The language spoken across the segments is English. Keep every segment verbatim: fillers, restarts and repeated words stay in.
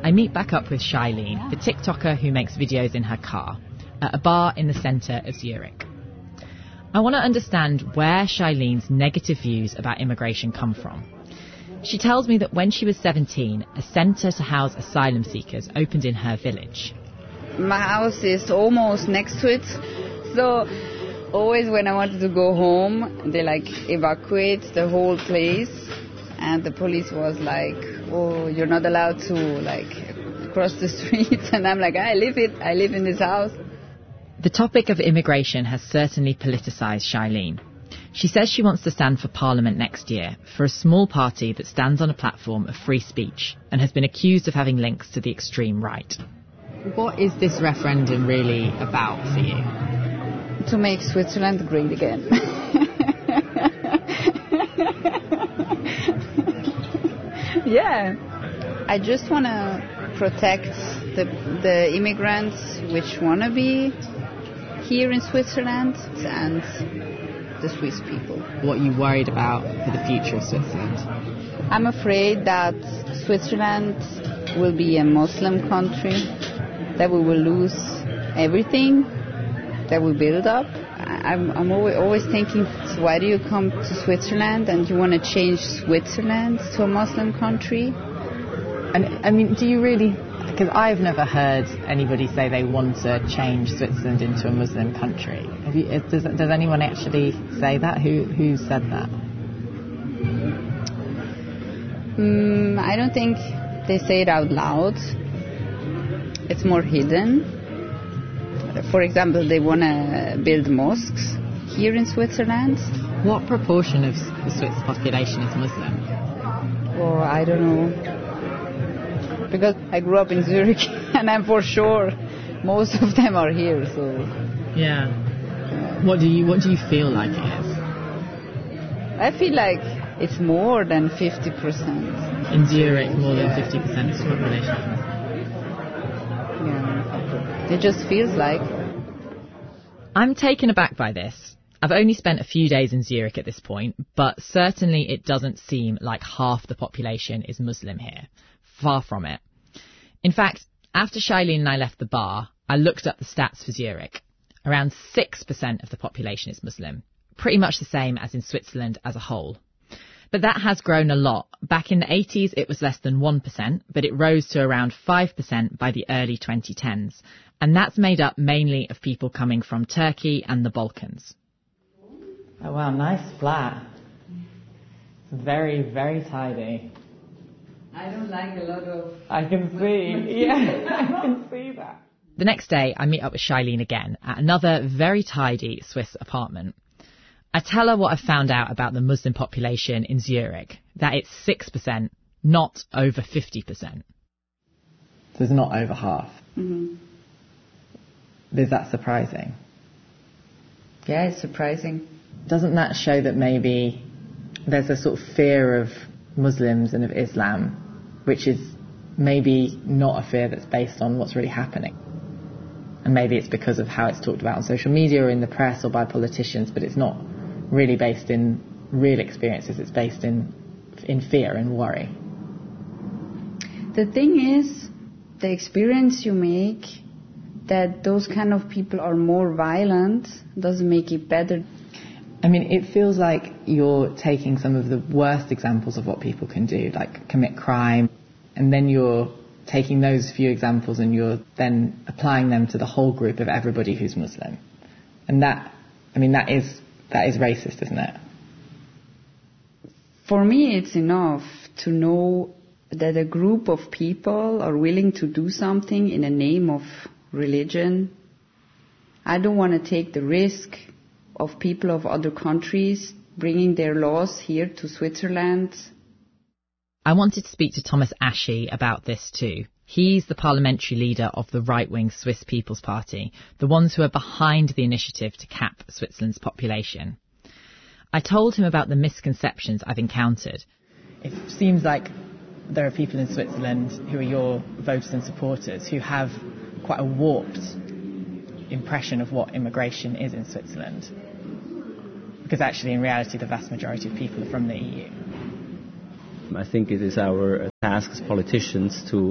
I meet back up with Shailene, the TikToker who makes videos in her car, at a bar in the centre of Zurich. I want to understand where Shailene's negative views about immigration come from. She tells me that when she was seventeen, a centre to house asylum seekers opened in her village. My house is almost next to it, so always when I wanted to go home, they like evacuate the whole place, and the police was like, oh, you're not allowed to like cross the street, and I'm like, I live it, I live in this house. The topic of immigration has certainly politicised Shailene. She says she wants to stand for Parliament next year for a small party that stands on a platform of free speech and has been accused of having links to the extreme right. What is this referendum really about for you? To make Switzerland great again. Yeah, I just want to protect the, the immigrants which want to be here in Switzerland and the Swiss people. What are you worried about for the future of Switzerland? I'm afraid that Switzerland will be a Muslim country, that we will lose everything that we build up. I'm, I'm always, always thinking, so why do you come to Switzerland and you want to change Switzerland to a Muslim country? And I mean, do you really, because I've never heard anybody say they want to change Switzerland into a Muslim country. Have you, does, does anyone actually say that? Who, who said that? Mm, I don't think they say it out loud. It's more hidden. For example, they want to build mosques here in Switzerland. What proportion of the Swiss population is Muslim? Oh, I don't know. Because I grew up in Zurich, and I'm for sure most of them are here. So. Yeah. Uh, what do you What do you feel like it is? I feel like it's more than fifty percent. In Zurich, more than fifty percent of the population. Yeah. It just feels like. I'm taken aback by this. I've only spent a few days in Zurich at this point, but certainly it doesn't seem like half the population is Muslim here. Far from it. In fact, after Shailene and I left the bar, I looked up the stats for Zurich. Around six percent of the population is Muslim, pretty much the same as in Switzerland as a whole. But that has grown a lot. Back in the eighties, it was less than one percent, but it rose to around five percent by the early twenty tens. And that's made up mainly of people coming from Turkey and the Balkans. Oh, wow, nice flat. It's very, very tidy. I don't like a lot of... I can see, yeah, I can see that. The next day, I meet up with Shailene again at another very tidy Swiss apartment. I tell her what I've found out about the Muslim population in Zurich, that it's six percent, not over fifty percent. So it's not over half. Mm-hmm. Is that surprising? Yeah, it's surprising. Doesn't that show that maybe there's a sort of fear of Muslims and of Islam, which is maybe not a fear that's based on what's really happening? And maybe it's because of how it's talked about on social media or in the press or by politicians, but it's not really based in real experiences. It's based in in fear and worry. The thing is, the experience you make, that those kind of people are more violent, doesn't make it better. I mean, it feels like you're taking some of the worst examples of what people can do, like commit crime, and then you're taking those few examples and you're then applying them to the whole group of everybody who's Muslim. And that, I mean, that is that is racist, isn't it? For me, it's enough to know that a group of people are willing to do something in the name of religion. I don't want to take the risk of people of other countries bringing their laws here to Switzerland. I wanted to speak to Thomas Aschi about this too. He's the parliamentary leader of the right-wing Swiss People's Party, the ones who are behind the initiative to cap Switzerland's population. I told him about the misconceptions I've encountered. It seems like there are people in Switzerland who are your voters and supporters who have quite a warped impression of what immigration is in Switzerland. Because actually, in reality, the vast majority of people are from the E U. I think it is our task as politicians to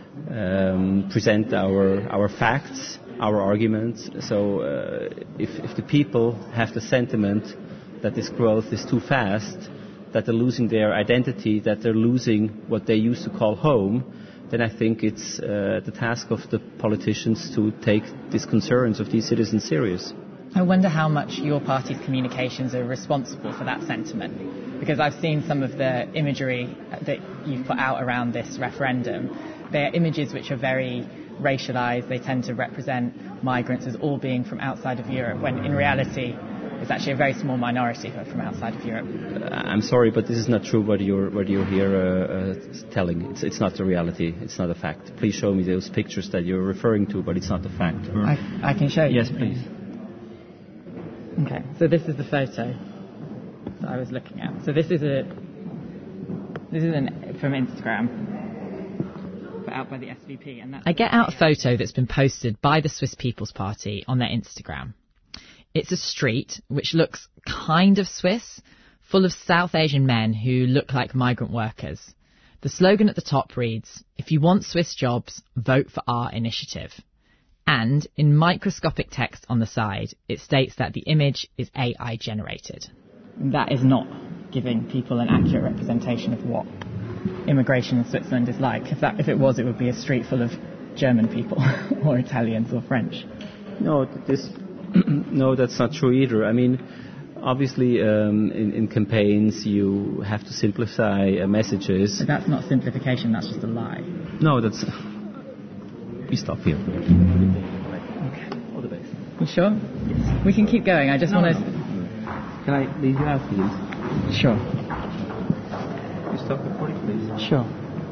um, present our our facts, our arguments. So uh, if, if the people have the sentiment that this growth is too fast, that they're losing their identity, that they're losing what they used to call home, then I think it's uh, the task of the politicians to take these concerns of these citizens serious. I wonder how much your party's communications are responsible for that sentiment, because I've seen some of the imagery that you've put out around this referendum. They're images which are very racialised. They tend to represent migrants as all being from outside of Europe, when in reality it's actually a very small minority who are from outside of Europe. Uh, I'm sorry, but this is not true what you're, what you're here uh, uh, telling. It's, it's not the reality. It's not a fact. Please show me those pictures that you're referring to, but it's not a fact. I, I can show you. Yes, please. Okay, so this is the photo that I was looking at. So this is a this is an, from Instagram, put out by the S V P. And that's I get out a photo that's been posted by the Swiss People's Party on their Instagram. It's a street which looks kind of Swiss, full of South Asian men who look like migrant workers. The slogan at the top reads, "If you want Swiss jobs, vote for our initiative." And in microscopic text on the side, it states that the image is A I generated. That is not giving people an accurate representation of what immigration in Switzerland is like. If that, if it was, it would be a street full of German people or Italians or French. No, this, no, that's not true either. I mean, obviously, um, in, in campaigns, you have to simplify uh, messages. But that's not simplification, that's just a lie. No, that's... We stop here. Okay. All the best. You sure? Yes. We can keep going. I just no, want to... No. Can I leave you out, please? Sure. You stop recording, please? Sure.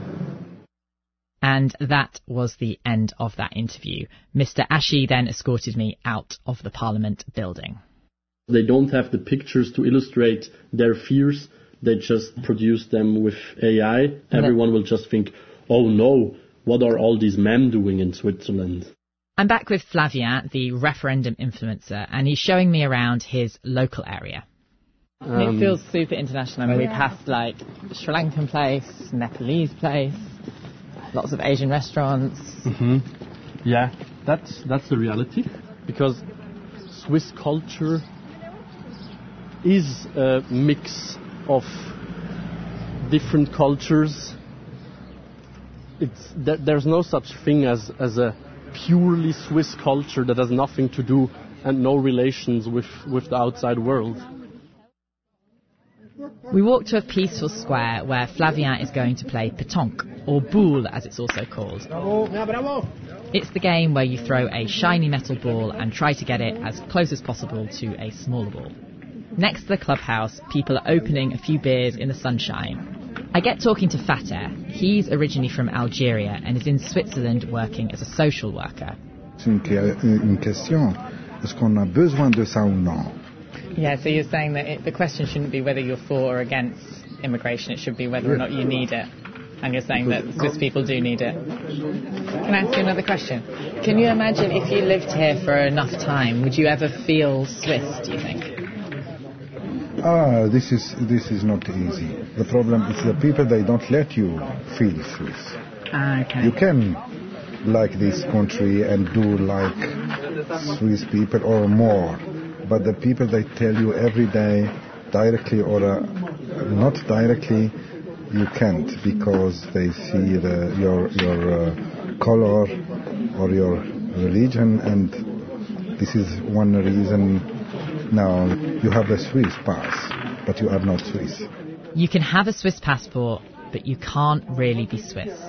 And that was the end of that interview. Mister Ashi then escorted me out of the Parliament building. They don't have the pictures to illustrate their fears. They just produce them with A I. And Everyone will just think, oh no, what are all these men doing in Switzerland? I'm back with Flavien, the referendum influencer, and he's showing me around his local area. Um, it feels super international. I mean, we passed like Sri Lankan place, Nepalese place, lots of Asian restaurants. Mm-hmm. Yeah, that's that's the reality, because Swiss culture is a mix of different cultures. It's there, there's no such thing as as a purely Swiss culture that has nothing to do and no relations with, with the outside world. We walk to a peaceful square where Flavien is going to play pétanque, or boule as it's also called. It's the game where you throw a shiny metal ball and try to get it as close as possible to a smaller ball. Next to the clubhouse, people are opening a few beers in the sunshine. I get talking to Fater. He's originally from Algeria and is in Switzerland working as a social worker. C'est une question. Est-ce qu'on a besoin de ça ou non? Yeah, so you're saying that it, the question shouldn't be whether you're for or against immigration, it should be whether or not you need it. And you're saying that Swiss people do need it. Can I ask you another question? Can you imagine if you lived here for enough time, would you ever feel Swiss, do you think? Ah, this is this is not easy. The problem is the people, they don't let you feel Swiss. Ah, okay. You can like this country and do like Swiss people or more, but the people, they tell you every day, directly or uh, not directly, you can't, because they see the, your your uh, color or your religion, and this is one reason. Now, you have a Swiss pass, but you are not Swiss. You can have a Swiss passport, but you can't really be Swiss.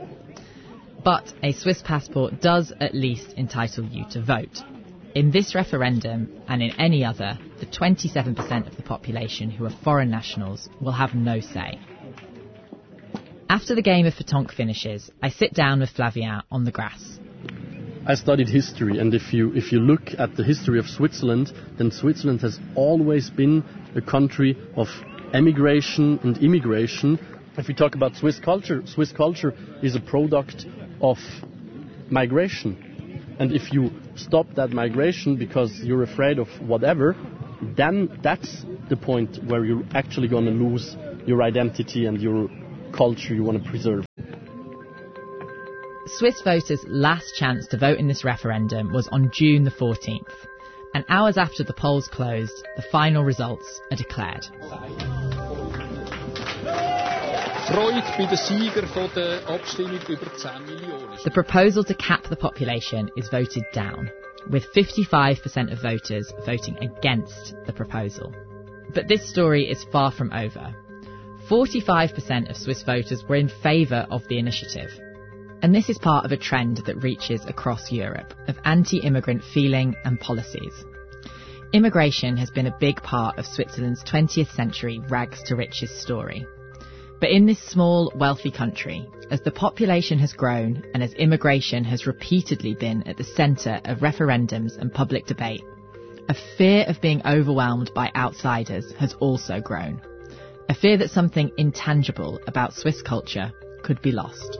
But a Swiss passport does at least entitle you to vote. In this referendum, and in any other, the twenty-seven percent of the population who are foreign nationals will have no say. After the game of pétanque finishes, I sit down with Flavien on the grass. I studied history, and if you if you look at the history of Switzerland, then Switzerland has always been a country of emigration and immigration. If we talk about Swiss culture, Swiss culture is a product of migration. And if you stop that migration because you're afraid of whatever, then that's the point where you're actually going to lose your identity and your culture you want to preserve. Swiss voters' last chance to vote in this referendum was on June the fourteenth, and hours after the polls closed, the final results are declared. The proposal to cap the population is voted down, with fifty-five percent of voters voting against the proposal. But this story is far from over. forty-five percent of Swiss voters were in favour of the initiative. And this is part of a trend that reaches across Europe of anti-immigrant feeling and policies. Immigration has been a big part of Switzerland's twentieth century rags to riches story. But in this small, wealthy country, as the population has grown and as immigration has repeatedly been at the centre of referendums and public debate, a fear of being overwhelmed by outsiders has also grown. A fear that something intangible about Swiss culture could be lost.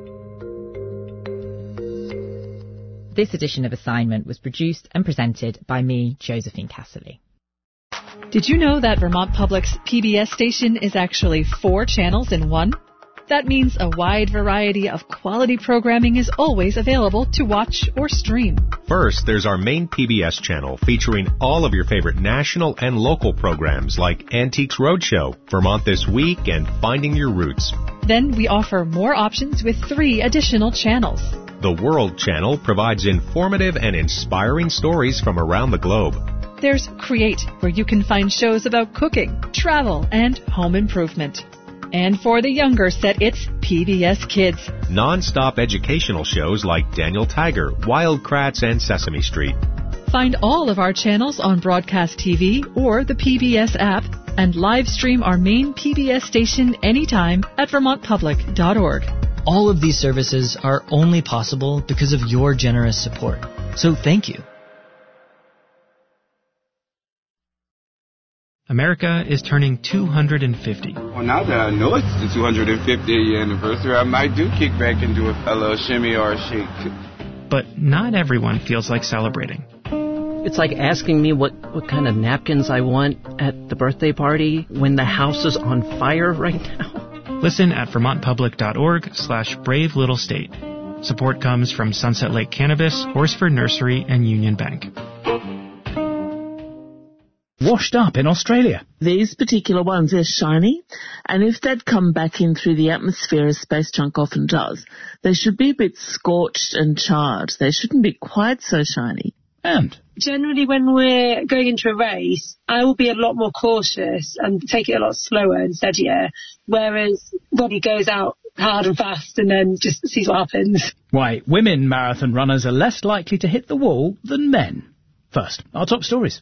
This edition of Assignment was produced and presented by me, Josephine Casserly. Did you know that Vermont Public's P B S station is actually four channels in one? That means a wide variety of quality programming is always available to watch or stream. First, there's our main P B S channel featuring all of your favorite national and local programs like Antiques Roadshow, Vermont This Week, and Finding Your Roots. Then we offer more options with three additional channels. The World Channel provides informative and inspiring stories from around the globe. There's Create, where you can find shows about cooking, travel, and home improvement. And for the younger set, it's P B S Kids. Non-stop educational shows like Daniel Tiger, Wild Kratts, and Sesame Street. Find all of our channels on Broadcast T V or the P B S app, and live stream our main P B S station anytime at vermont public dot org. All of these services are only possible because of your generous support. So thank you. America is turning two hundred fifty. Well, now that I know it's the two hundred fiftieth year anniversary, I might do kick back and do a, a little shimmy or a shake. But not everyone feels like celebrating. It's like asking me what, what kind of napkins I want at the birthday party when the house is on fire right now. Listen at vermont public dot org slash brave little state. Support comes from Sunset Lake Cannabis, Horsford Nursery, and Union Bank. Washed up in Australia. These particular ones are shiny, and if they'd come back in through the atmosphere as space junk often does, they should be a bit scorched and charred. They shouldn't be quite so shiny. And? Generally, when we're going into a race, I will be a lot more cautious and take it a lot slower and steadier, whereas Robbie goes out hard and fast and then just sees what happens. Why, women marathon runners are less likely to hit the wall than men. First, our top stories.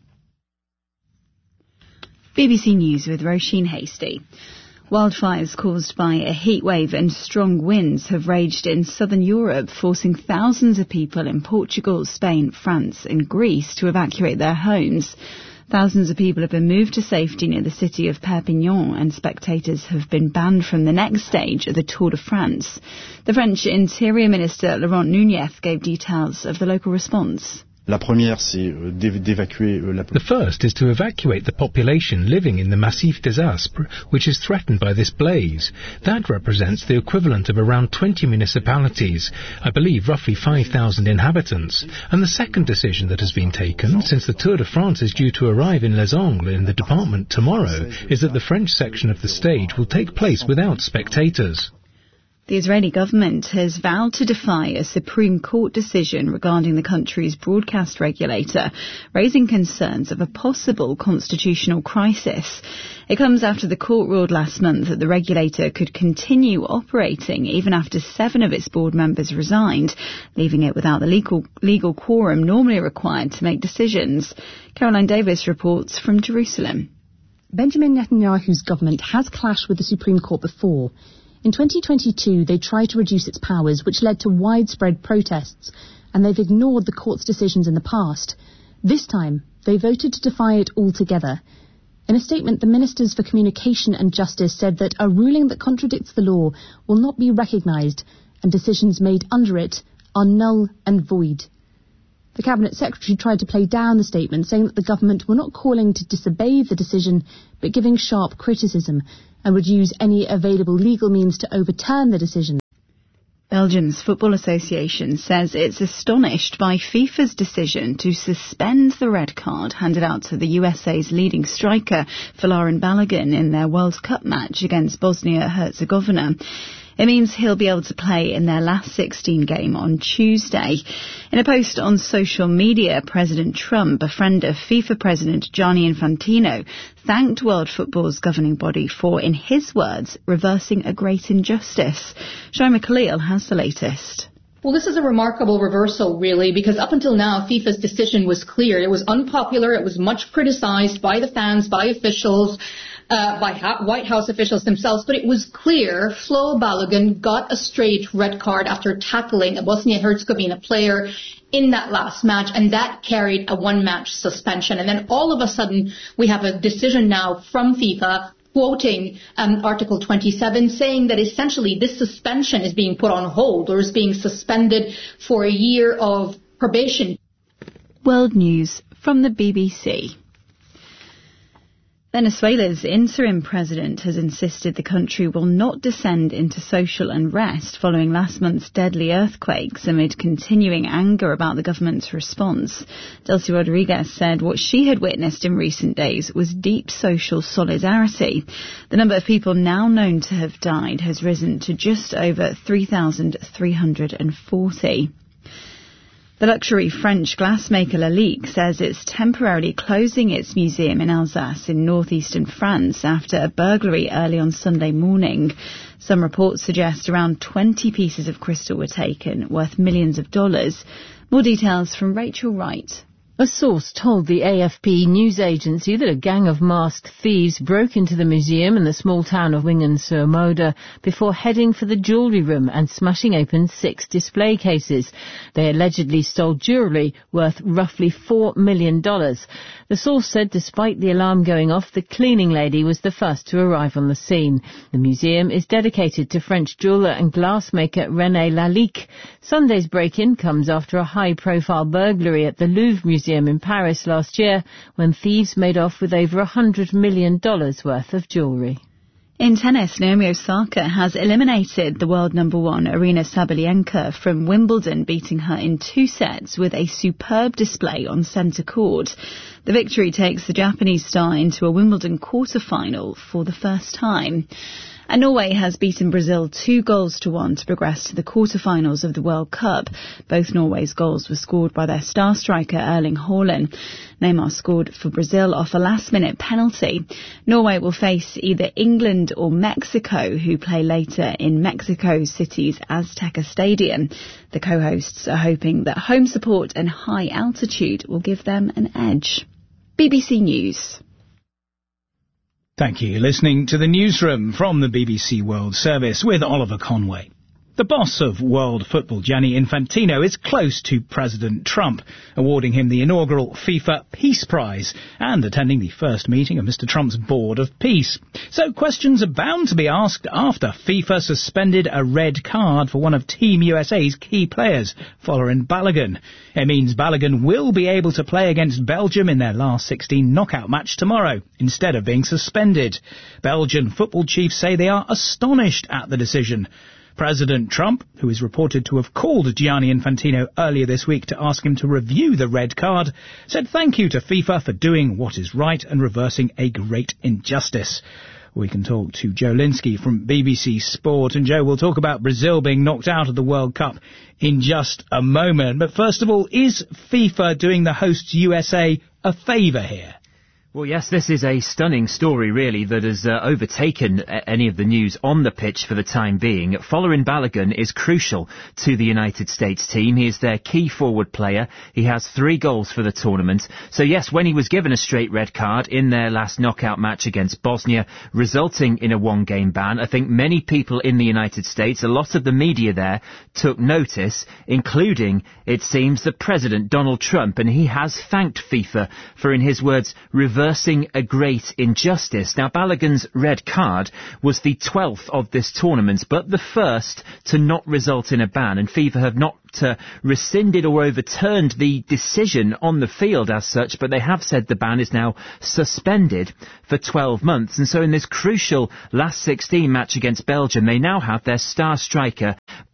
B B C News with Roisin Hasty. Wildfires caused by a heat wave and strong winds have raged in southern Europe, forcing thousands of people in Portugal, Spain, France and Greece to evacuate their homes. Thousands of people have been moved to safety near the city of Perpignan, and spectators have been banned from the next stage of the Tour de France. The French Interior Minister Laurent Nunez gave details of the local response. La première, c'est d'évacuer la... The first is to evacuate the population living in the Massif des Aspres, which is threatened by this blaze. That represents the equivalent of around twenty municipalities, I believe roughly five thousand inhabitants. And the second decision that has been taken, since the Tour de France is due to arrive in Les Angles in the department tomorrow, is that the French section of the stage will take place without spectators. The Israeli government has vowed to defy a Supreme Court decision regarding the country's broadcast regulator, raising concerns of a possible constitutional crisis. It comes after the court ruled last month that the regulator could continue operating even after seven of its board members resigned, leaving it without the legal, legal quorum normally required to make decisions. Caroline Davis reports from Jerusalem. Benjamin Netanyahu's government has clashed with the Supreme Court before. In twenty twenty-two, they tried to reduce its powers, which led to widespread protests, and they've ignored the court's decisions in the past. This time, they voted to defy it altogether. In a statement, the Ministers for Communication and Justice said that a ruling that contradicts the law will not be recognised, and decisions made under it are null and void. The Cabinet Secretary tried to play down the statement, saying that the government were not calling to disobey the decision, but giving sharp criticism, and would use any available legal means to overturn the decision. Belgium's Football Association says it's astonished by FIFA's decision to suspend the red card handed out to the U S A's leading striker, Folarin Balogun, in their World Cup match against Bosnia-Herzegovina. It means he'll be able to play in their last sixteen game on Tuesday. In a post on social media, President Trump, a friend of FIFA President Gianni Infantino, thanked World Football's governing body for, in his words, reversing a great injustice. Shaima Khalil has the latest. Well, this is a remarkable reversal, really, because up until now, FIFA's decision was clear. It was unpopular. It was much criticized by the fans, by officials, uh, by ha- White House officials themselves. But it was clear Flo Balogun got a straight red card after tackling a Bosnia-Herzegovina player in that last match, and that carried a one-match suspension. And then all of a sudden, we have a decision now from FIFA quoting um, Article twenty-seven, saying that essentially this suspension is being put on hold or is being suspended for a year of probation. World News from the B B C. Venezuela's interim president has insisted the country will not descend into social unrest following last month's deadly earthquakes amid continuing anger about the government's response. Delcy Rodriguez said what she had witnessed in recent days was deep social solidarity. The number of people now known to have died has risen to just over three thousand three hundred forty. The luxury French glassmaker Lalique says it's temporarily closing its museum in Alsace in northeastern France after a burglary early on Sunday morning. Some reports suggest around twenty pieces of crystal were taken, worth millions of dollars. More details from Rachel Wright. A source told the A F P news agency that a gang of masked thieves broke into the museum in the small town of Wingen-sur-Moder before heading for the jewellery room and smashing open six display cases. They allegedly stole jewellery worth roughly four million dollars. The source said despite the alarm going off, the cleaning lady was the first to arrive on the scene. The museum is dedicated to French jeweller and glassmaker René Lalique. Sunday's break-in comes after a high-profile burglary at the Louvre Museum in Paris last year, when thieves made off with over one hundred million dollars worth of jewellery. In tennis, Naomi Osaka has eliminated the world number one Aryna Sabalenka from Wimbledon, beating her in two sets with a superb display on centre court. The victory takes the Japanese star into a Wimbledon quarter-final for the first time. And Norway has beaten Brazil two goals to one to progress to the quarter-finals of the World Cup. Both Norway's goals were scored by their star striker Erling Haaland. Neymar scored for Brazil off a last-minute penalty. Norway will face either England or Mexico, who play later in Mexico City's Azteca Stadium. The co-hosts are hoping that home support and high altitude will give them an edge. B B C News. Thank you. You're listening to the newsroom from the B B C World Service with Oliver Conway. The boss of world football, Gianni Infantino, is close to President Trump, awarding him the inaugural FIFA Peace Prize and attending the first meeting of Mister Trump's Board of Peace. So questions are bound to be asked after FIFA suspended a red card for one of Team U S A's key players, Folarin Balogun. It means Balogun will be able to play against Belgium in their last sixteen knockout match tomorrow, instead of being suspended. Belgian football chiefs say they are astonished at the decision. President Trump, who is reported to have called Gianni Infantino earlier this week to ask him to review the red card, said thank you to FIFA for doing what is right and reversing a great injustice. We can talk to Joe Linsky from B B C Sport. And Joe, we'll talk about Brazil being knocked out of the World Cup in just a moment. But first of all, is FIFA doing the hosts U S A a favour here? Well, yes, this is a stunning story, really, that has uh, overtaken uh, any of the news on the pitch for the time being. Folarin Balogun is crucial to the United States team. He is their key forward player. He has three goals for the tournament. So, yes, when he was given a straight red card in their last knockout match against Bosnia, resulting in a one-game ban, I think many people in the United States, a lot of the media there, took notice, including, it seems, the President, Donald Trump, and he has thanked FIFA for, in his words, reversing reversing a great injustice. Now, Balogun's red card was the twelfth of this tournament, but the first to not result in a ban, and FIFA have not uh, rescinded or overturned the decision on the field as such, but they have said the ban is now suspended for twelve months. And so in this crucial last sixteen match against Belgium, they now have their star striker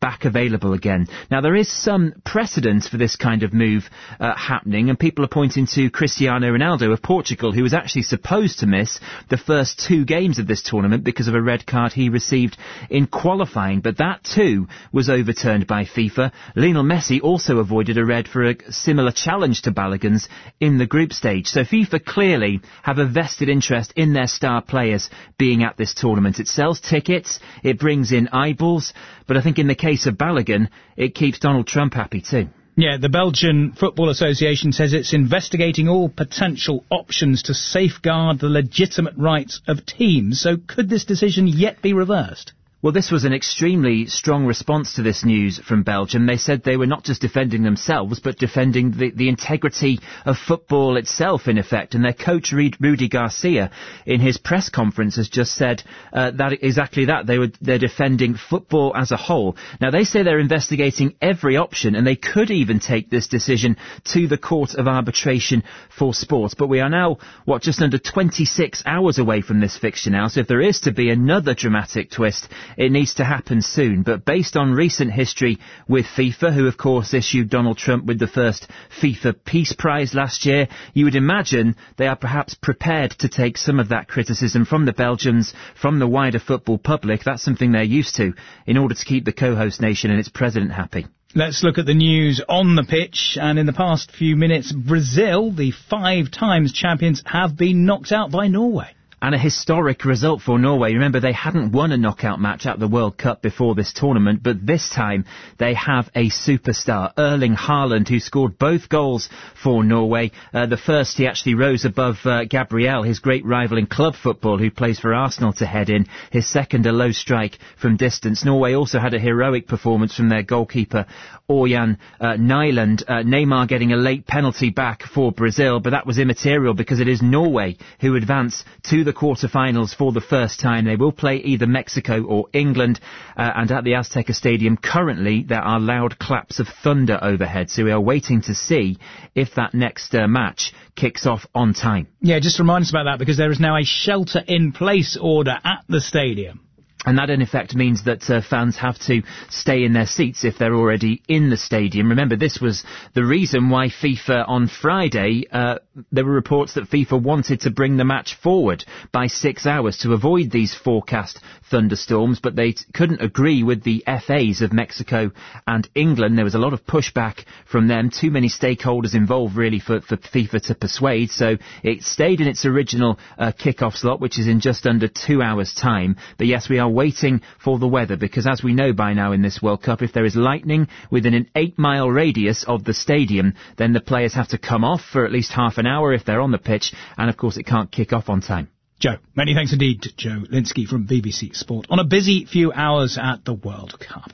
back available again. Now, there is some precedent for this kind of move uh, happening, and people are pointing to Cristiano Ronaldo of Portugal, who was actually supposed to miss the first two games of this tournament because of a red card he received in qualifying, but that too was overturned by FIFA. Lionel Messi also avoided a red for a similar challenge to Balogun's in the group stage. So FIFA clearly have a vested interest in their star players being at this tournament. It sells tickets, it brings in eyeballs, but I think in the case of Balogun, it keeps Donald Trump happy too. Yeah, the Belgian Football Association says it's investigating all potential options to safeguard the legitimate rights of teams. So could this decision yet be reversed? Well, this was an extremely strong response to this news from Belgium. They said they were not just defending themselves, but defending the, the integrity of football itself, in effect. And their coach, Rudy Garcia, in his press conference has just said uh, that exactly that. They were, they're defending football as a whole. Now, they say they're investigating every option, and they could even take this decision to the Court of Arbitration for Sport. But we are now, what, just under twenty-six hours away from this fixture now. So if there is to be another dramatic twist, it needs to happen soon. But based on recent history with FIFA, who of course issued Donald Trump with the first FIFA Peace Prize last year, you would imagine they are perhaps prepared to take some of that criticism from the Belgians, from the wider football public. That's something they're used to in order to keep the co-host nation and its president happy. Let's look at the news on the pitch, and in the past few minutes, Brazil, the five times champions, have been knocked out by Norway. And a historic result for Norway. Remember, they hadn't won a knockout match at the World Cup before this tournament, but this time they have a superstar, Erling Haaland, who scored both goals for Norway. Uh, the first, he actually rose above uh, Gabriel, his great rival in club football, who plays for Arsenal, to head in. His second, a low strike from distance. Norway also had a heroic performance from their goalkeeper, Ørjan uh, Nyland. Uh, Neymar getting a late penalty back for Brazil, but that was immaterial because it is Norway who advance to the quarter-finals for the first time. They will play either Mexico or England, uh, and at the Azteca Stadium currently there are loud claps of thunder overhead, so we are waiting to see if that next uh, match kicks off on time. Yeah, just remind us about that, because there is now a shelter-in-place order at the stadium. And that, in effect, means that uh, fans have to stay in their seats if they're already in the stadium. Remember, this was the reason why FIFA on Friday, uh, there were reports that FIFA wanted to bring the match forward by six hours to avoid these forecast thunderstorms, but they t- couldn't agree with the F As of Mexico and England. There was a lot of pushback from them. Too many stakeholders involved, really, for, for FIFA to persuade. So it stayed in its original uh, kick-off slot, which is in just under two hours' time. But yes, we are waiting for the weather, because as we know by now in this World Cup, if there is lightning within an eight mile radius of the stadium, then the players have to come off for at least half an hour if they're on the pitch, and of course it can't kick off on time. Joe, many thanks indeed to Joe Linsky from B B C Sport on a busy few hours at the World Cup.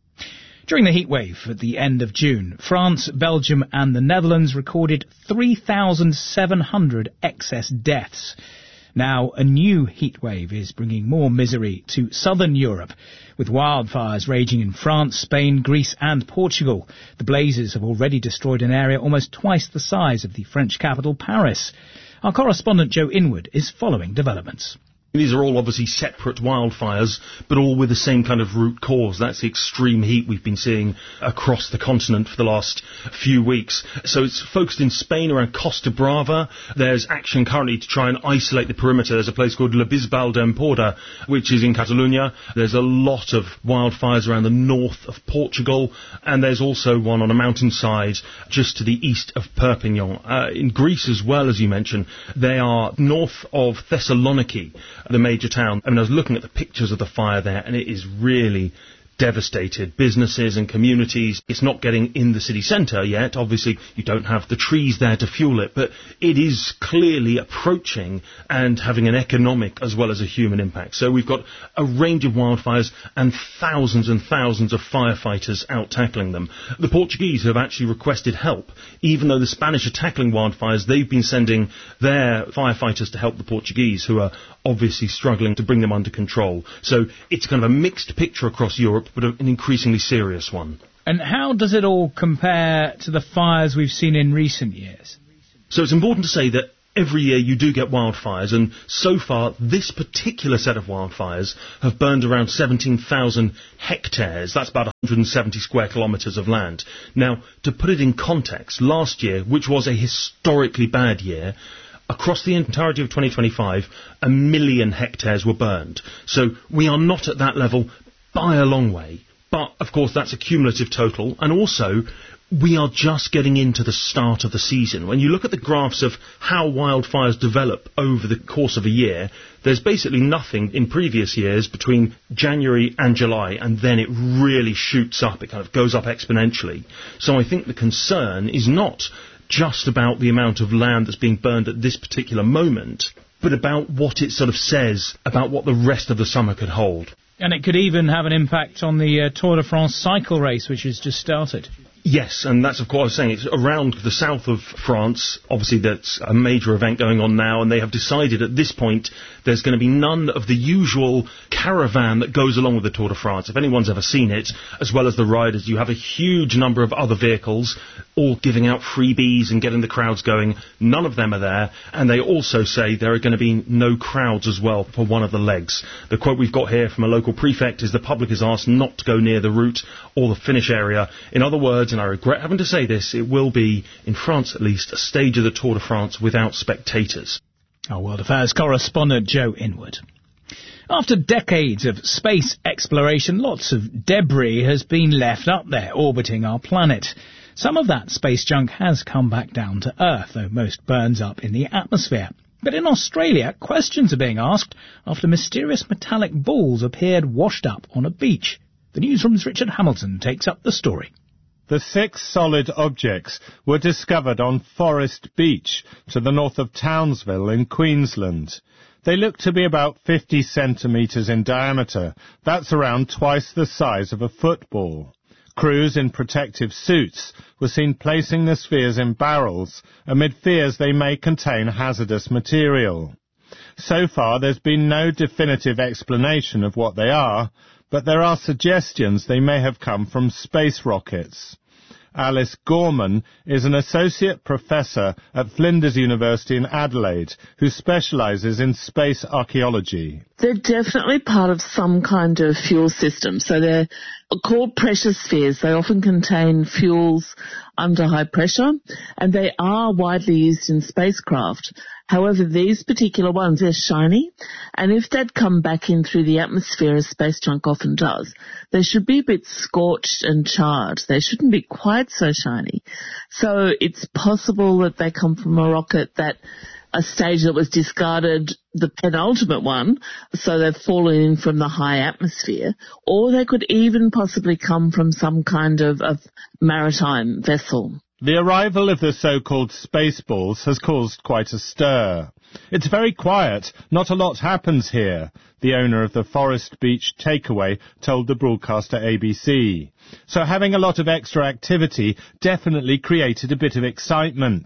During the heatwave at the end of June, France, Belgium and the Netherlands recorded three thousand seven hundred excess deaths. Now, a new heatwave is bringing more misery to southern Europe, with wildfires raging in France, Spain, Greece and Portugal. The blazes have already destroyed an area almost twice the size of the French capital, Paris. Our correspondent Joe Inwood is following developments. These are all obviously separate wildfires, but all with the same kind of root cause. That's the extreme heat we've been seeing across the continent for the last few weeks. So it's focused in Spain around Costa Brava. There's action currently to try and isolate the perimeter. There's a place called La Bisbal d'Empordà, which is in Catalonia. There's a lot of wildfires around the north of Portugal, and there's also one on a mountainside just to the east of Perpignan. Uh, in Greece as well, as you mentioned, they are north of Thessaloniki, the major town. I mean, I was looking at the pictures of the fire there, and it is really devastated businesses and communities. It's not getting in the city centre yet. Obviously, you don't have the trees there to fuel it, but it is clearly approaching and having an economic as well as a human impact. So we've got a range of wildfires and thousands and thousands of firefighters out tackling them. The Portuguese have actually requested help. Even though the Spanish are tackling wildfires, they've been sending their firefighters to help the Portuguese, who are obviously struggling to bring them under control. So it's kind of a mixed picture across Europe, but an increasingly serious one. And how does it all compare to the fires we've seen in recent years? So it's important to say that every year you do get wildfires, and so far this particular set of wildfires have burned around seventeen thousand hectares. That's about one hundred seventy square kilometres of land. Now, to put it in context, last year, which was a historically bad year, across the entirety of twenty twenty-five, a million hectares were burned. So we are not at that level by a long way. But, of course, that's a cumulative total. And also, we are just getting into the start of the season. When you look at the graphs of how wildfires develop over the course of a year, there's basically nothing in previous years between January and July, and then it really shoots up. It kind of goes up exponentially. So I think the concern is not just about the amount of land that's being burned at this particular moment, but about what it sort of says about what the rest of the summer could hold. And it could even have an impact on the uh, Tour de France cycle race, which has just started. Yes, and that's, of course, I was saying, it's around the south of France. Obviously, that's a major event going on now, and they have decided at this point there's going to be none of the usual caravan that goes along with the Tour de France. If anyone's ever seen it, as well as the riders, you have a huge number of other vehicles all giving out freebies and getting the crowds going. None of them are there, and they also say there are going to be no crowds as well for one of the legs. The quote we've got here from a local prefect is the public is asked not to go near the route or the finish area. In other words, and I regret having to say this, it will be, in France at least, a stage of the Tour de France without spectators. Our World Affairs correspondent Joe Inwood. After decades of space exploration, lots of debris has been left up there orbiting our planet. Some of that space junk has come back down to Earth, though most burns up in the atmosphere. But in Australia, questions are being asked after mysterious metallic balls appeared washed up on a beach. The Newsroom's Richard Hamilton takes up the story. The six solid objects were discovered on Forest Beach to the north of Townsville in Queensland. They look to be about fifty centimetres in diameter. That's around twice the size of a football. Crews in protective suits were seen placing the spheres in barrels amid fears they may contain hazardous material. So far, there's been no definitive explanation of what they are, but there are suggestions they may have come from space rockets. Alice Gorman is an associate professor at Flinders University in Adelaide who specialises in space archaeology. They're definitely part of some kind of fuel system. So they're called pressure spheres. They often contain fuels under high pressure, and they are widely used in spacecraft. However, these particular ones, they're shiny, and if they'd come back in through the atmosphere, as space junk often does, they should be a bit scorched and charred. They shouldn't be quite so shiny. So it's possible that they come from a rocket that a stage that was discarded, the penultimate one, so they've fallen in from the high atmosphere, or they could even possibly come from some kind of, of maritime vessel. The arrival of the so-called Spaceballs has caused quite a stir. It's very quiet, not a lot happens here, the owner of the Forest Beach takeaway told the broadcaster A B C. So having a lot of extra activity definitely created a bit of excitement.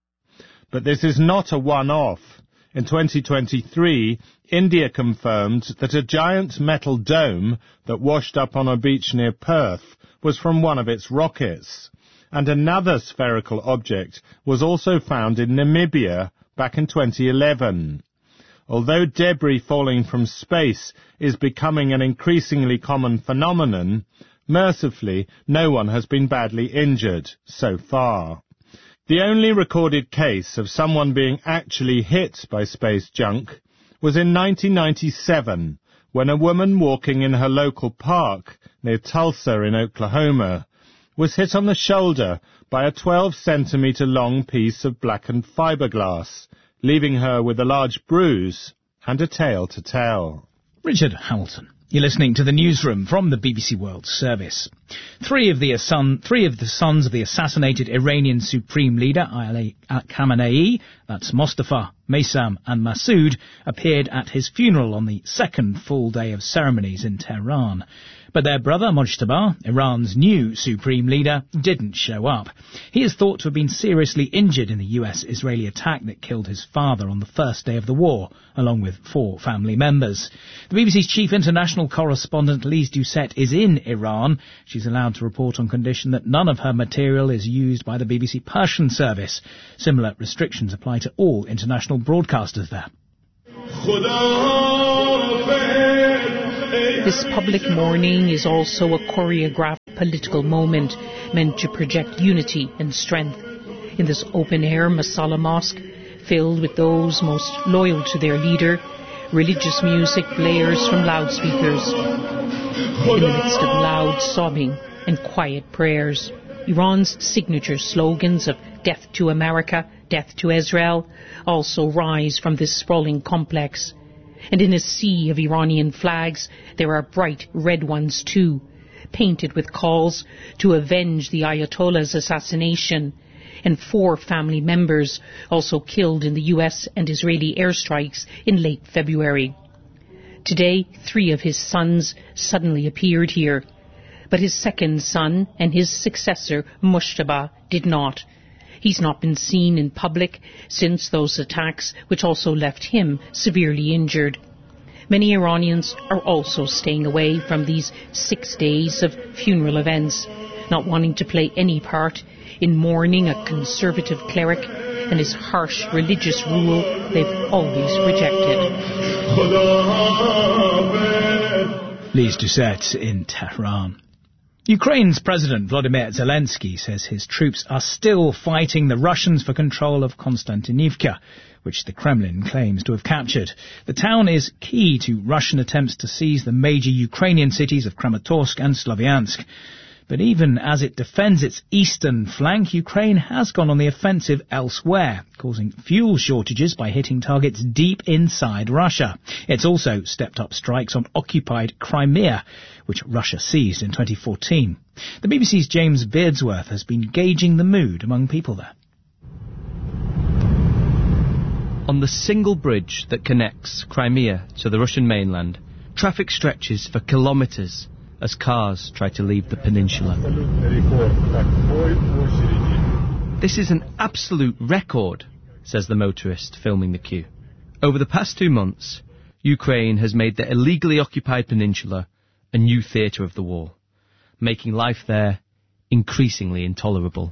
But this is not a one-off. In twenty twenty-three, India confirmed that a giant metal dome that washed up on a beach near Perth was from one of its rockets. And another spherical object was also found in Namibia back in twenty eleven. Although debris falling from space is becoming an increasingly common phenomenon, mercifully no one has been badly injured so far. The only recorded case of someone being actually hit by space junk was in nineteen ninety-seven, when a woman walking in her local park near Tulsa in Oklahoma was hit on the shoulder by a twelve centimetre long piece of blackened fiberglass, leaving her with a large bruise and a tale to tell. Richard Hamilton. You're listening to the Newsroom from the B B C World Service. Three of the, son, three of the sons of the assassinated Iranian Supreme Leader Ayatollah Khamenei, that's Mostafa, Maysam and Massoud, appeared at his funeral on the second full day of ceremonies in Tehran. But their brother Mojtaba, Iran's new supreme leader, didn't show up. He is thought to have been seriously injured in the U S-Israeli attack that killed his father on the first day of the war, along with four family members. The B B C's chief international correspondent Lise Doucette is in Iran. She's allowed to report on condition that none of her material is used by the B B C Persian service. Similar restrictions apply to all international broadcasters there. This public mourning is also a choreographed political moment meant to project unity and strength. In this open-air Masala mosque, filled with those most loyal to their leader, religious music blares from loudspeakers. In the midst of loud sobbing and quiet prayers, Iran's signature slogans of "Death to America, Death to Israel" also rise from this sprawling complex. And in a sea of Iranian flags, there are bright red ones too, painted with calls to avenge the Ayatollah's assassination, and four family members also killed in the U S and Israeli airstrikes in late February. Today, three of his sons suddenly appeared here, but his second son and his successor, Moshtaba, did not. He's not been seen in public since those attacks, which also left him severely injured. Many Iranians are also staying away from these six days of funeral events, not wanting to play any part in mourning a conservative cleric and his harsh religious rule they've always rejected. Lise Doucette in Tehran. Ukraine's President Volodymyr Zelensky says his troops are still fighting the Russians for control of Konstantinivka, which the Kremlin claims to have captured. The town is key to Russian attempts to seize the major Ukrainian cities of Kramatorsk and Slavyansk. But even as it defends its eastern flank, Ukraine has gone on the offensive elsewhere, causing fuel shortages by hitting targets deep inside Russia. It's also stepped up strikes on occupied Crimea, which Russia seized in twenty fourteen. The B B C's James Beardsworth has been gauging the mood among people there. On the single bridge that connects Crimea to the Russian mainland, traffic stretches for kilometres as cars try to leave the peninsula. This is an absolute record, says the motorist filming the queue. Over the past two months, Ukraine has made the illegally occupied peninsula a new theatre of the war, making life there increasingly intolerable.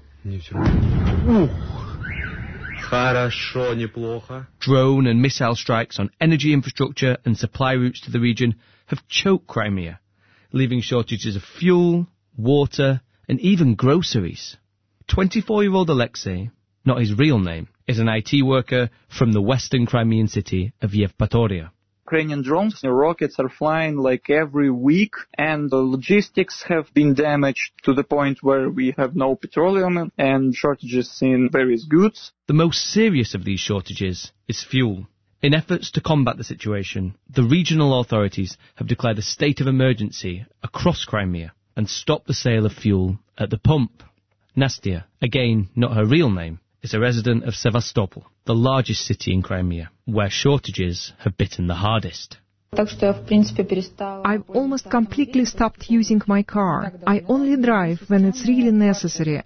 Drone and missile strikes on energy infrastructure and supply routes to the region have choked Crimea, leaving shortages of fuel, water, and even groceries. twenty-four-year-old Alexei, not his real name, is an I T worker from the western Crimean city of Yevpatoria. Ukrainian drones and rockets are flying like every week, and the logistics have been damaged to the point where we have no petroleum and shortages in various goods. The most serious of these shortages is fuel. In efforts to combat the situation, the regional authorities have declared a state of emergency across Crimea and stopped the sale of fuel at the pump. Nastia, again not her real name, is a resident of Sevastopol, the largest city in Crimea, where shortages have bitten the hardest. I've almost completely stopped using my car. I only drive when it's really necessary.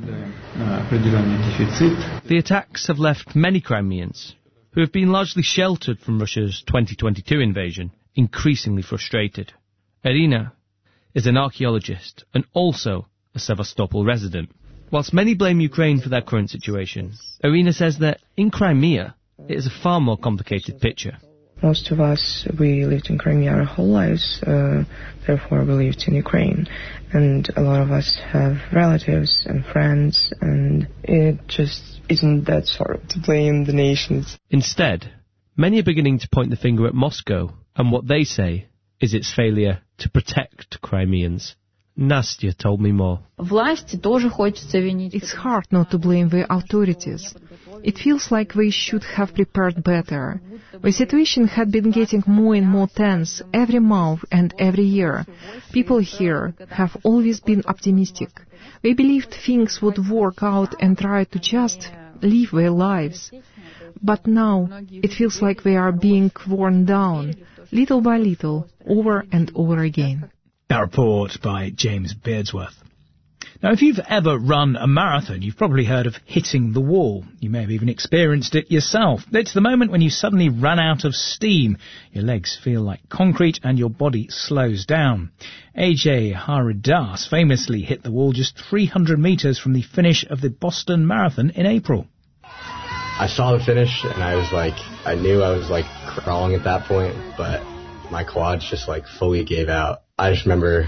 The attacks have left many Crimeans, who have been largely sheltered from Russia's twenty twenty-two invasion, increasingly frustrated. Irina is an archaeologist and also a Sevastopol resident. Whilst many blame Ukraine for their current situation, Irina says that in Crimea it is a far more complicated picture. Most of us, we lived in Crimea our whole lives, uh, therefore we lived in Ukraine. And a lot of us have relatives and friends, and it just isn't that sort to blame the nations. Instead, many are beginning to point the finger at Moscow and what they say is its failure to protect Crimeans. Nastia told me more. It's hard not to blame the authorities. It feels like they should have prepared better. The situation had been getting more and more tense every month and every year. People here have always been optimistic. They believed things would work out and tried to just live their lives. But now it feels like they are being worn down, little by little, over and over again. A report by James Beardsworth. Now, if you've ever run a marathon, you've probably heard of hitting the wall. You may have even experienced it yourself. It's the moment when you suddenly run out of steam. Your legs feel like concrete and your body slows down. A J Haridas famously hit the wall just three hundred metres from the finish of the Boston Marathon in April. I saw the finish and I was like, I knew I was like crawling at that point, but my quads just like fully gave out. I just remember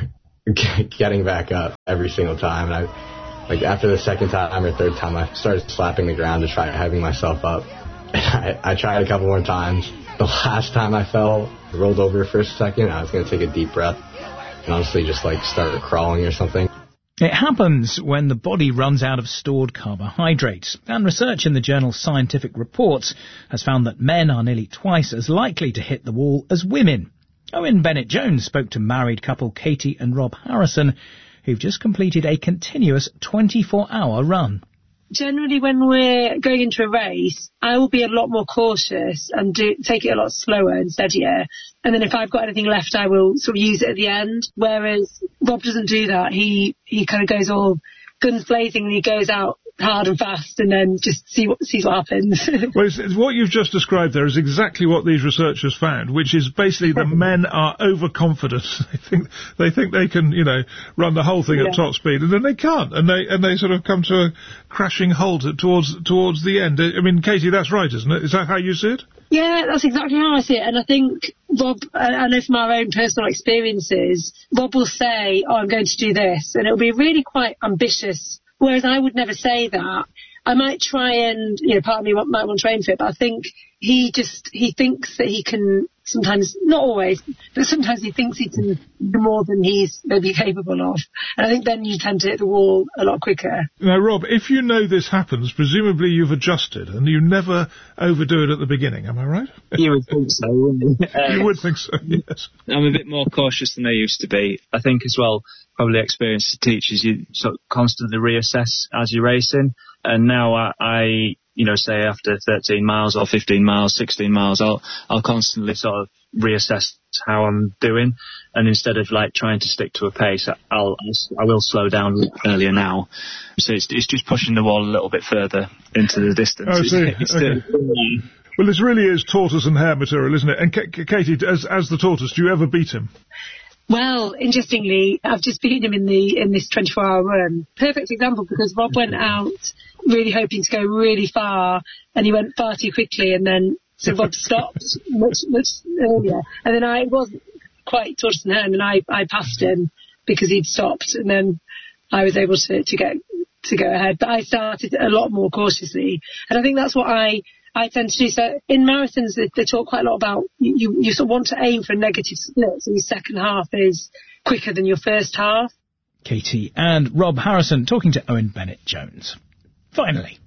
getting back up every single time. And I, like after the second time or third time, I started slapping the ground to try having myself up. And I, I tried a couple more times. The last time I fell, rolled over for a second. I was going to take a deep breath and honestly just like start crawling or something. It happens when the body runs out of stored carbohydrates, and research in the journal Scientific Reports has found that men are nearly twice as likely to hit the wall as women. Owen Bennett-Jones spoke to married couple Katie and Rob Harrison, who've just completed a continuous twenty-four hour run. Generally, when we're going into a race, I will be a lot more cautious and do, take it a lot slower and steadier. And then if I've got anything left, I will sort of use it at the end. Whereas Rob doesn't do that. He he kind of goes all guns blazing and he goes out hard and fast and then just see what sees what happens. Well, it's, it's what you've just described there is exactly what these researchers found, which is basically the men are overconfident. They think they think they can, you know, run the whole thing Yeah. at top speed, and then they can't, and they and they sort of come to a crashing halt at, towards towards the end. I mean, Katie, that's right, isn't it? Is that how you see it? Yeah, that's exactly how I see it. And I think Rob, I I know from our own personal experiences, Rob will say, oh, I'm going to do this. And it'll be really quite ambitious. Whereas I would never say that. I might try and, you know, part of me might want to train for it, but I think he just, he thinks that he can sometimes, not always, but sometimes he thinks he can do more than he's maybe capable of. And I think then you tend to hit the wall a lot quicker. Now, Rob, if you know this happens, presumably you've adjusted and you never overdo it at the beginning. Am I right? You would think so, wouldn't you? Uh, you would think so, yes. I'm a bit more cautious than I used to be. I think as well, probably experience teaches you sort of constantly reassess as you're racing. And now I, I, you know, say after thirteen miles or fifteen miles, sixteen miles, I'll, I'll constantly sort of reassess how I'm doing. And instead of like trying to stick to a pace, I'll, I will slow down earlier now. So it's, it's just pushing the wall a little bit further into the distance. I see. It's, it's Okay. still, Well, this really is tortoise and hare material, isn't it? And K- K- Katie, as as the tortoise, do you ever beat him? Well, interestingly, I've just beaten him in the in this twenty-four hour run. Perfect example, because Rob went out really hoping to go really far, and he went far too quickly, and then so Rob stopped much much earlier, and then I wasn't quite tortoise and hare, and I I passed him because he'd stopped, and then I was able to to get to go ahead. But I started a lot more cautiously, and I think that's what I. I tend to do. So in marathons, they, they talk quite a lot about you, you sort of want to aim for a negative split, so your second half is quicker than your first half. Katie and Rob Harrison talking to Owen Bennett-Jones. Finally.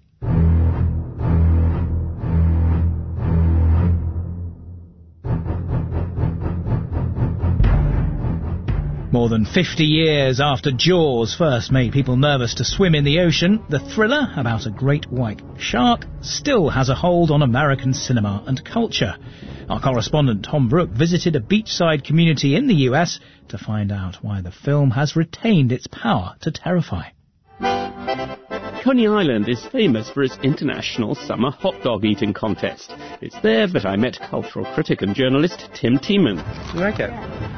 More than fifty years after Jaws first made people nervous to swim in the ocean, the thriller about a great white shark still has a hold on American cinema and culture. Our correspondent Tom Brooke visited a beachside community in the U S to find out why the film has retained its power to terrify. Coney Island is famous for its international summer hot dog eating contest. It's there that I met cultural critic and journalist Tim Tiemann. You like it?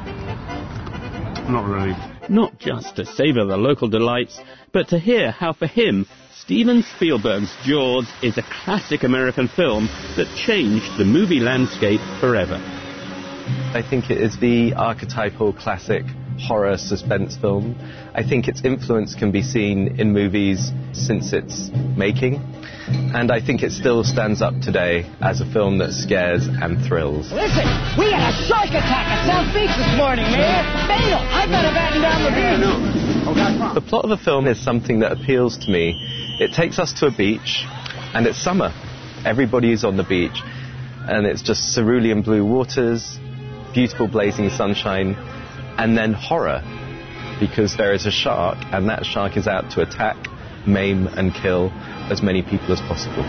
Not really. Not just to savour the local delights, but to hear how for him, Steven Spielberg's Jaws is a classic American film that changed the movie landscape forever. I think it is the archetypal classic horror suspense film. I think its influence can be seen in movies since its making, and I think it still stands up today as a film that scares and thrills. Listen, we had a shark attack at South Beach this morning, man. Fatal. I better batten down the beach. The plot of the film is something that appeals to me. It takes us to a beach, and it's summer. Everybody is on the beach, and it's just cerulean blue waters, beautiful blazing sunshine, and then horror, because there is a shark, and that shark is out to attack, maim, and kill as many people as possible.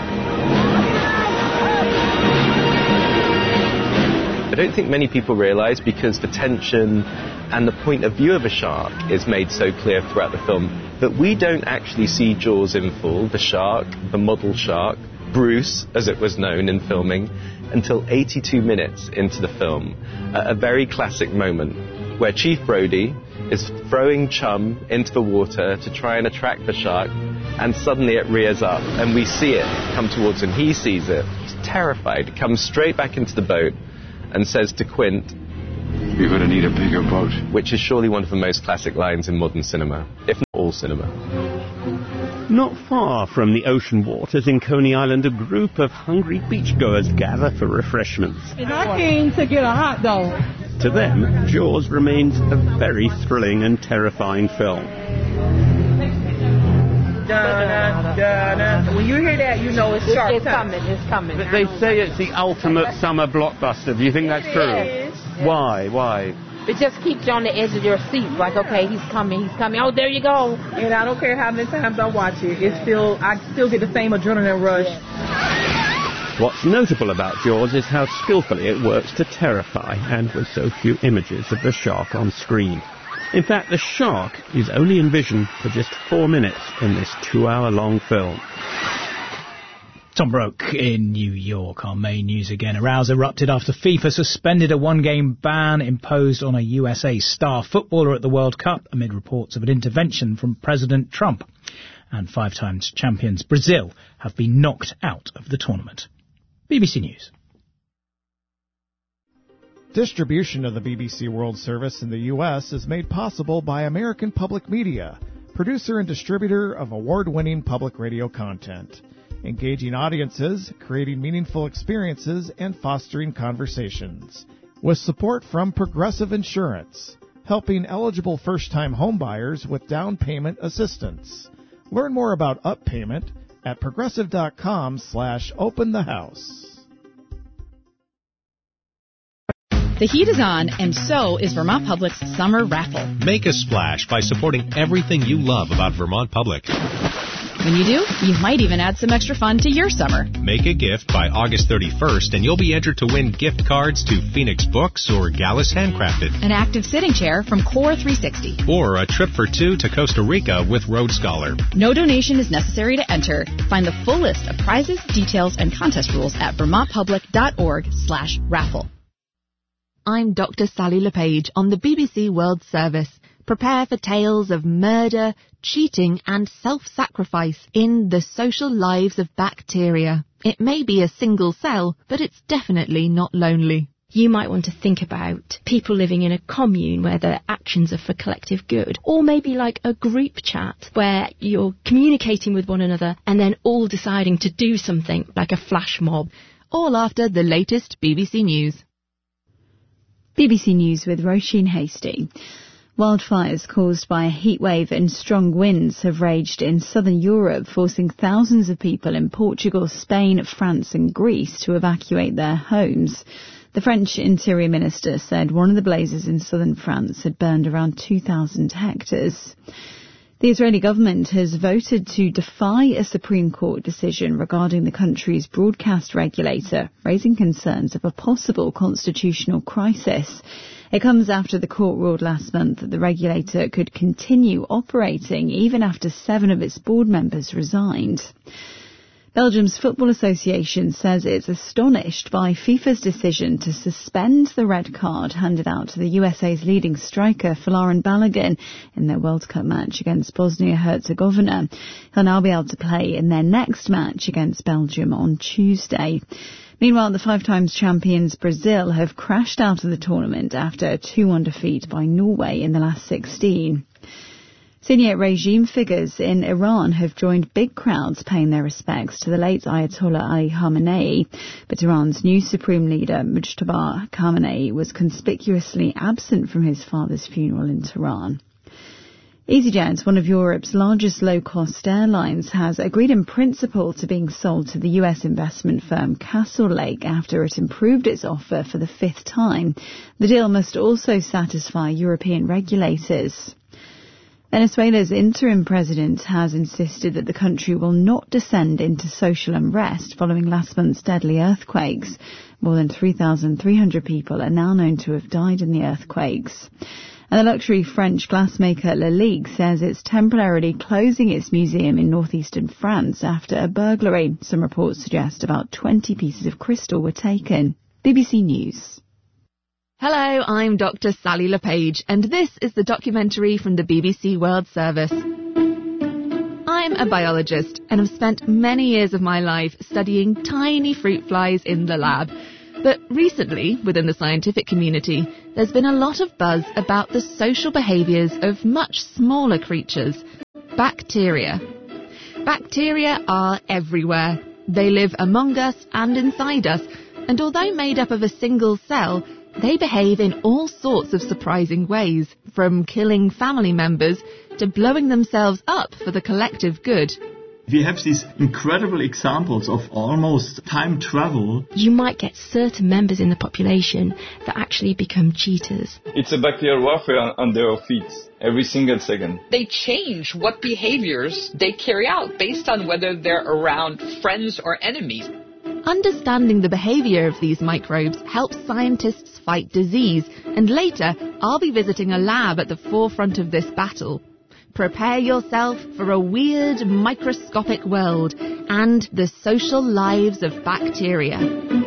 I don't think many people realise, because the tension and the point of view of a shark is made so clear throughout the film, that we don't actually see Jaws in full, the shark, the model shark, Bruce, as it was known in filming, until eighty-two minutes into the film, at a very classic moment, where Chief Brody is throwing chum into the water to try and attract the shark, and suddenly it rears up, and we see it come towards him. He sees it. He's terrified, comes straight back into the boat, and says to Quint, You're going to need a bigger boat. Which is surely one of the most classic lines in modern cinema, if not all cinema. Not far from the ocean waters in Coney Island, a group of hungry beachgoers gather for refreshments. And I came to get a hot dog. To them, Jaws remains a very thrilling and terrifying film. Da-da, da-da. When you hear that, you know it's shark It's time. coming, it's coming. They say it's the ultimate summer blockbuster. Do you think that's true? Yes. Why? Why? It just keeps you on the edge of your seat, like, okay, he's coming, he's coming. Oh, there you go. And I don't care how many times I watch it, it's still, I still get the same adrenaline rush. What's notable about Jaws is how skillfully it works to terrify, and with so few images of the shark on screen. In fact, the shark is only in vision for just four minutes in this two-hour-long film. Tom Broke in New York. Our main news again. A row erupted after FIFA suspended a one-game ban imposed on a U S A star footballer at the World Cup amid reports of an intervention from President Trump. And five times champions Brazil have been knocked out of the tournament. B B C News. Distribution of the B B C World Service in the U S is made possible by American Public Media, producer and distributor of award-winning public radio content. Engaging audiences, creating meaningful experiences, and fostering conversations. With support from Progressive Insurance, helping eligible first-time homebuyers with down payment assistance. Learn more about UpPayment at progressive.com slash open the house. The heat is on, and so is Vermont Public's summer raffle. Make a splash by supporting everything you love about Vermont Public. When you do, you might even add some extra fun to your summer. Make a gift by August thirty-first, and you'll be entered to win gift cards to Phoenix Books or Gallus Handcrafted. An active sitting chair from Core three sixty. Or a trip for two to Costa Rica with Road Scholar. No donation is necessary to enter. Find the full list of prizes, details, and contest rules at vermontpublic.org slash raffle. I'm Doctor Sally LePage on the B B C World Service. Prepare for tales of murder, cheating and self-sacrifice in The Social Lives of Bacteria. It may be a single cell, but it's definitely not lonely. You might want to think about people living in a commune where their actions are for collective good. Or maybe like a group chat where you're communicating with one another and then all deciding to do something like a flash mob. All after the latest B B C News. B B C News with Roisin Hasty. Wildfires caused by a heatwave and strong winds have raged in southern Europe, forcing thousands of people in Portugal, Spain, France and Greece to evacuate their homes. The French Interior Minister said one of the blazes in southern France had burned around two thousand hectares. The Israeli government has voted to defy a Supreme Court decision regarding the country's broadcast regulator, raising concerns of a possible constitutional crisis. It comes after the court ruled last month that the regulator could continue operating even after seven of its board members resigned. Belgium's Football Association says it's astonished by FIFA's decision to suspend the red card handed out to the U S A's leading striker, Folarin Balogun, in their World Cup match against Bosnia-Herzegovina. He'll now be able to play in their next match against Belgium on Tuesday. Meanwhile, the five times champions Brazil have crashed out of the tournament after a two one defeat by Norway in the last sixteen. Senior regime figures in Iran have joined big crowds paying their respects to the late Ayatollah Ali Khamenei, but Iran's new supreme leader, Mujtaba Khamenei, was conspicuously absent from his father's funeral in Tehran. EasyJet, one of Europe's largest low-cost airlines, has agreed in principle to being sold to the U S investment firm Castlelake after it improved its offer for the fifth time. The deal must also satisfy European regulators. Venezuela's interim president has insisted that the country will not descend into social unrest following last month's deadly earthquakes. More than three thousand three hundred people are now known to have died in the earthquakes. And the luxury French glassmaker Lalique says it's temporarily closing its museum in northeastern France after a burglary. Some reports suggest about twenty pieces of crystal were taken. B B C News. Hello, I'm Doctor Sally LePage, and this is the documentary from the B B C World Service. I'm a biologist, and have spent many years of my life studying tiny fruit flies in the lab. But recently, within the scientific community, there's been a lot of buzz about the social behaviours of much smaller creatures, bacteria. Bacteria are everywhere. They live among us and inside us, and although made up of a single cell, they behave in all sorts of surprising ways, from killing family members to blowing themselves up for the collective good. We have these incredible examples of almost time travel. You might get certain members in the population that actually become cheaters. It's a bacterial warfare on their feet every single second. They change what behaviors they carry out based on whether they're around friends or enemies. Understanding the behaviour of these microbes helps scientists fight disease, and later I'll be visiting a lab at the forefront of this battle. Prepare yourself for a weird, microscopic world and the social lives of bacteria.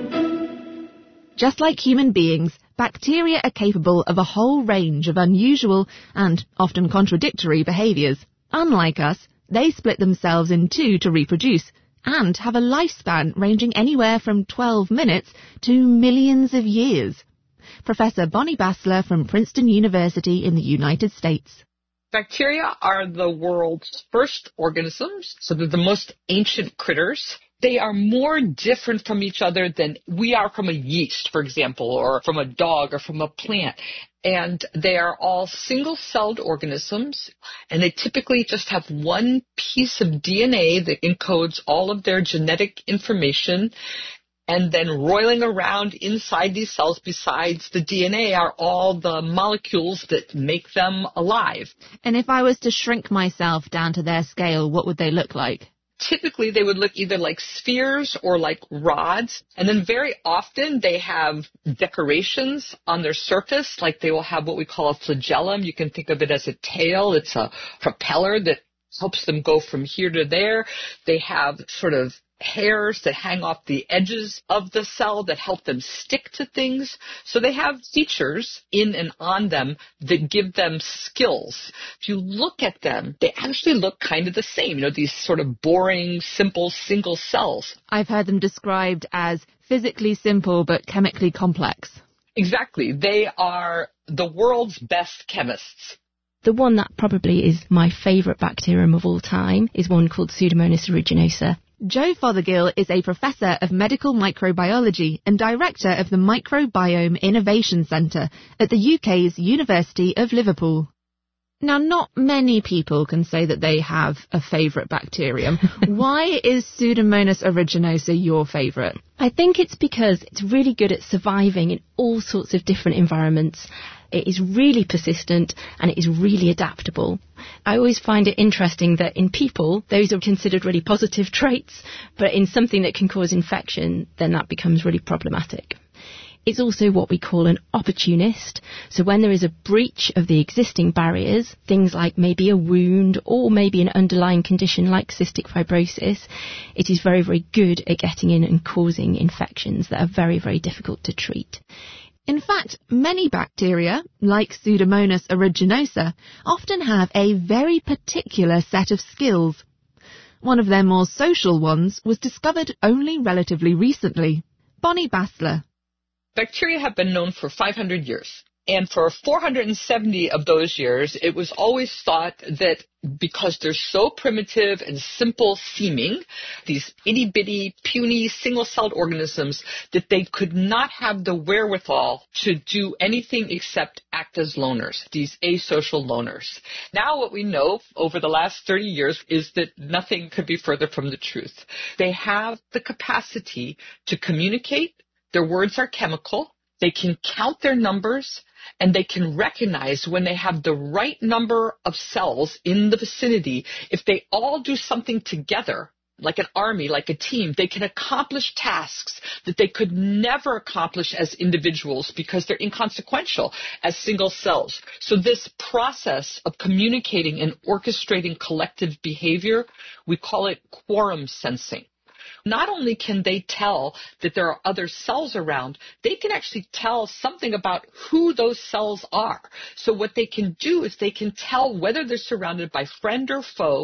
Just like human beings, bacteria are capable of a whole range of unusual and often contradictory behaviours. Unlike us, they split themselves in two to reproduce and have a lifespan ranging anywhere from twelve minutes to millions of years. Professor Bonnie Bassler from Princeton University in the United States. Bacteria are the world's first organisms, so they're the most ancient critters. They are more different from each other than we are from a yeast, for example, or from a dog or from a plant. And they are all single-celled organisms, and they typically just have one piece of D N A that encodes all of their genetic information. And then roiling around inside these cells besides the D N A are all the molecules that make them alive. And if I was to shrink myself down to their scale, what would they look like? Typically, they would look either like spheres or like rods. And then very often they have decorations on their surface, like they will have what we call a flagellum. You can think of it as a tail. It's a propeller that helps them go from here to there. They have sort of hairs that hang off the edges of the cell that help them stick to things. So they have features in and on them that give them skills. If you look at them, they actually look kind of the same, you know, these sort of boring, simple, single cells. I've heard them described as physically simple but chemically complex. Exactly. They are the world's best chemists. The one that probably is my favourite bacterium of all time is one called Pseudomonas aeruginosa. Jo Fothergill is a professor of medical microbiology and director of the Microbiome Innovation Centre at the U K's University of Liverpool. Now, not many people can say that they have a favourite bacterium. Why is Pseudomonas aeruginosa your favourite? I think it's because it's really good at surviving in all sorts of different environments. It is really persistent and it is really adaptable. I always find it interesting that in people, those are considered really positive traits, but in something that can cause infection, then that becomes really problematic. It's also what we call an opportunist. So when there is a breach of the existing barriers, things like maybe a wound or maybe an underlying condition like cystic fibrosis, it is very, very good at getting in and causing infections that are very, very difficult to treat. In fact, many bacteria, like Pseudomonas aeruginosa, often have a very particular set of skills. One of their more social ones was discovered only relatively recently. Bonnie Bassler. Bacteria have been known for five hundred years. And for four hundred seventy of those years, it was always thought that because they're so primitive and simple seeming, these itty-bitty, puny, single-celled organisms, that they could not have the wherewithal to do anything except act as loners, these asocial loners. Now what we know over the last thirty years is that nothing could be further from the truth. They have the capacity to communicate. Their words are chemical. They can count their numbers, and they can recognize when they have the right number of cells in the vicinity. If they all do something together, like an army, like a team, they can accomplish tasks that they could never accomplish as individuals because they're inconsequential as single cells. So this process of communicating and orchestrating collective behavior, we call it quorum sensing. Not only can they tell that there are other cells around, they can actually tell something about who those cells are. So what they can do is they can tell whether they're surrounded by friend or foe,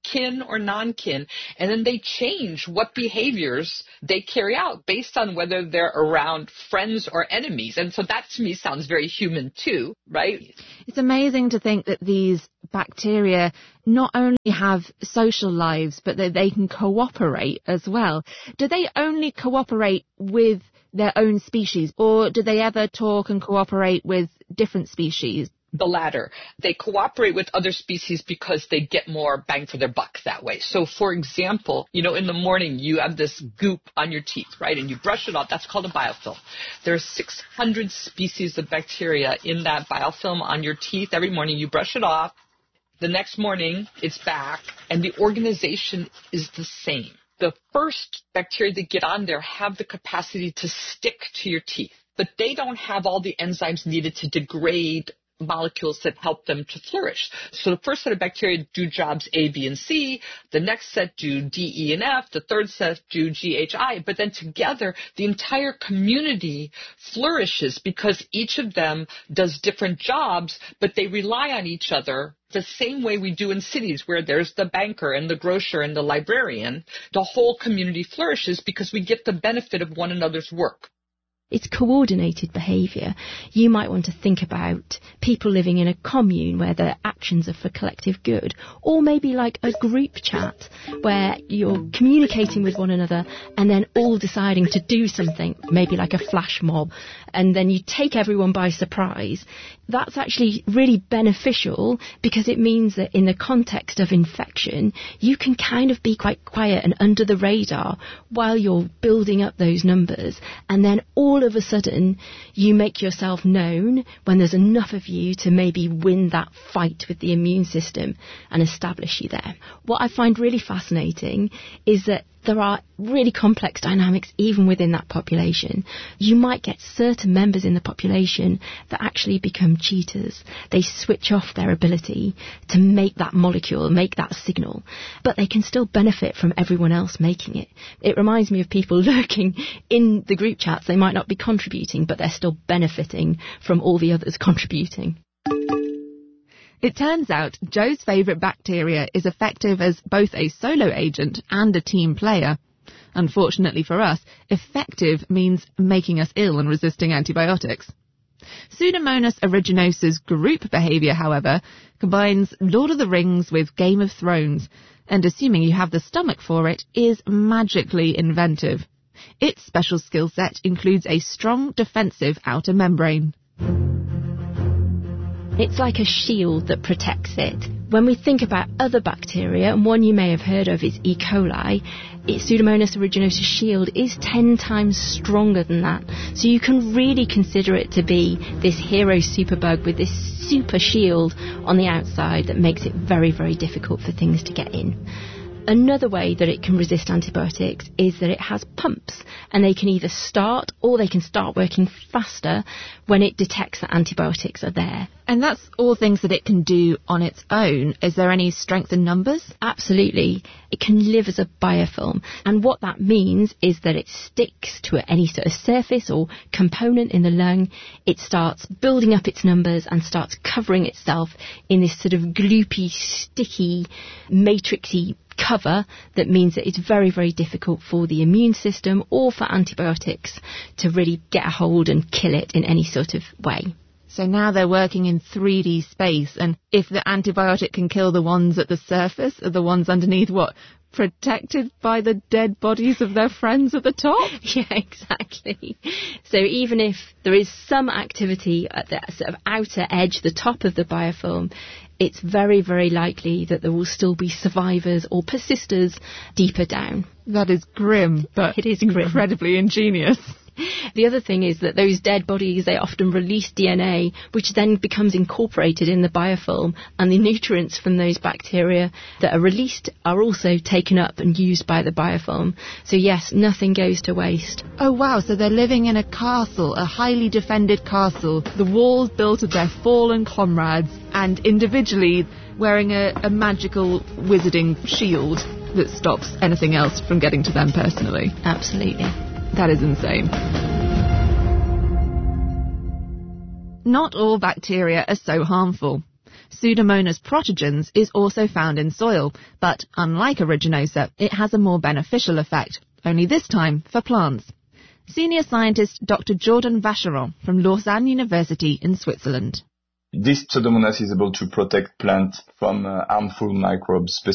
kin or non-kin, and then they change what behaviors they carry out based on whether they're around friends or enemies. And so that to me sounds very human too, right? It's amazing to think that these bacteria not only have social lives, but that they can cooperate as well. Do they only cooperate with their own species, or do they ever talk and cooperate with different species? The latter. They cooperate with other species because they get more bang for their buck that way. So, for example, you know, in the morning you have this goop on your teeth, right, and you brush it off. That's called a biofilm. There's six hundred species of bacteria in that biofilm on your teeth. Every morning you brush it off. The next morning it's back, and the organization is the same. The first bacteria that get on there have the capacity to stick to your teeth, but they don't have all the enzymes needed to degrade molecules that help them to flourish. So the first set of bacteria do jobs A, B, and C. The next set do D, E, and F. The third set do G, H, I. But then together, the entire community flourishes because each of them does different jobs, but they rely on each other the same way we do in cities where there's the banker and the grocer and the librarian. The whole community flourishes because we get the benefit of one another's work. It's coordinated behaviour. You might want to think about people living in a commune where their actions are for collective good, or maybe like a group chat where you're communicating with one another and then all deciding to do something, maybe like a flash mob, and then you take everyone by surprise. That's actually really beneficial because it means that in the context of infection, you can kind of be quite quiet and under the radar while you're building up those numbers, and then all All of a sudden, you make yourself known when there's enough of you to maybe win that fight with the immune system and establish you there. What I find really fascinating is that there are really complex dynamics even within that population. You might get certain members in the population that actually become cheaters. They switch off their ability to make that molecule, make that signal, but they can still benefit from everyone else making it. It reminds me of people lurking in the group chats. They might not be contributing, but they're still benefiting from all the others contributing. It turns out Joe's favourite bacteria is effective as both a solo agent and a team player. Unfortunately for us, effective means making us ill and resisting antibiotics. Pseudomonas aeruginosa's group behaviour, however, combines Lord of the Rings with Game of Thrones, and assuming you have the stomach for it, is magically inventive. Its special skill set includes a strong defensive outer membrane. It's like a shield that protects it. When we think about other bacteria, and one you may have heard of is E. coli, its Pseudomonas aeruginosa shield is ten times stronger than that. So you can really consider it to be this hero superbug with this super shield on the outside that makes it very, very difficult for things to get in. Another way that it can resist antibiotics is that it has pumps, and they can either start or they can start working faster when it detects that antibiotics are there. And that's all things that it can do on its own. Is there any strength in numbers? Absolutely. It can live as a biofilm, and what that means is that it sticks to any sort of surface or component in the lung. It starts building up its numbers and starts covering itself in this sort of gloopy, sticky, matrixy cover that means that it's very, very difficult for the immune system or for antibiotics to really get a hold and kill it in any sort of way. So now they're working in three D space, and if the antibiotic can kill the ones at the surface, are the ones underneath what? Protected by the dead bodies of their friends at the top? Yeah, exactly. So even if there is some activity at the sort of outer edge, the top of the biofilm, it's very, very likely that there will still be survivors or persisters deeper down. That is grim, but it is grim. Incredibly ingenious. The other thing is that those dead bodies, they often release D N A, which then becomes incorporated in the biofilm, and the nutrients from those bacteria that are released are also taken up and used by the biofilm. So yes, nothing goes to waste. Oh wow, so they're living in a castle, a highly defended castle, the walls built of their fallen comrades, and individually wearing a, a magical wizarding shield that stops anything else from getting to them personally. Absolutely. That is insane. Not all bacteria are so harmful. Pseudomonas protogens is also found in soil, but unlike Aeruginosa, it has a more beneficial effect, only this time for plants. Senior scientist Doctor Jordan Vacheron from Lausanne University in Switzerland. This Pseudomonas is able to protect plants from uh, harmful microbes,